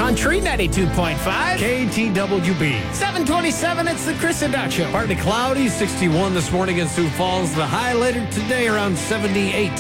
Country 92.5. KTWB. 727, it's the Chris and Doc Show. Partly cloudy, 61 this morning in Sioux Falls. The high later today around 78.